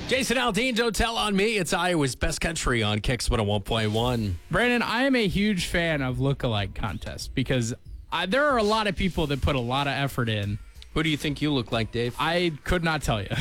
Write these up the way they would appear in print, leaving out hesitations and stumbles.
Jason Aldean, Don't Tell on Me. It's Iowa's Best Country on Kicks 101.1. Brandon, I am a huge fan of lookalike contests because there are a lot of people that put a lot of effort in. Who do you think you look like, Dave? I could not tell you.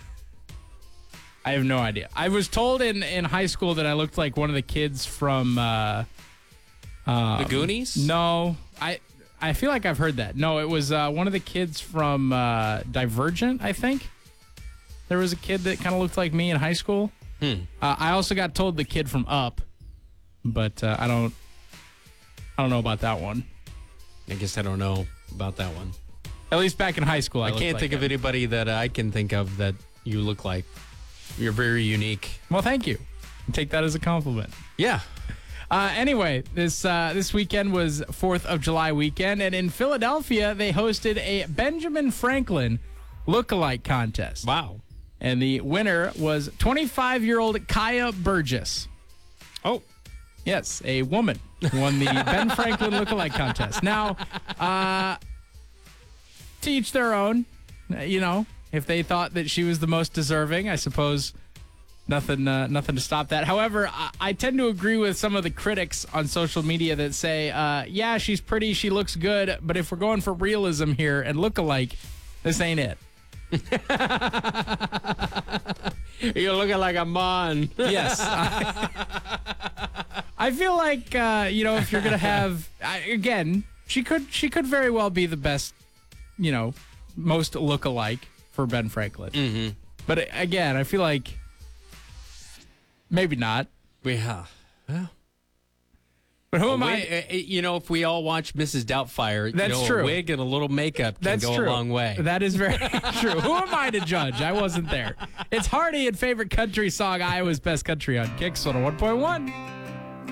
I have no idea. I was told in high school that I looked like one of the kids from... The Goonies? No, I feel like I've heard that. No, it was one of the kids from Divergent, I think. There was a kid that kind of looked like me in high school. I also got told the kid from Up, but I don't know about that one. I guess I don't know about that one. At least back in high school, I can't think of anybody that I can think of that you look like. You're very unique. Well, thank you. Take that as a compliment. Yeah. Anyway, this weekend was 4th of July weekend, and in Philadelphia, they hosted a Benjamin Franklin lookalike contest. Wow. And the winner was 25-year-old Kaya Burgess. Oh. Yes, a woman won the Ben Franklin lookalike contest. Now, to each their own. You know, if they thought that she was the most deserving, I suppose nothing to stop that. However, I tend to agree with some of the critics on social media that say, yeah, she's pretty, she looks good, but if we're going for realism here and lookalike, this ain't it. You're looking like a mon. Yes. I feel like, if you're going to have, again, she could very well be the best, most lookalike for Ben Franklin. Mm-hmm. But again, I feel like maybe not. Yeah. Well. But who am I? If we all watch Mrs. Doubtfire, That's true. A wig and a little makeup can go a long way. That is very true. Who am I to judge? I wasn't there. It's Hardy and favorite country song, Iowa's Best Country on Kicks 101.1.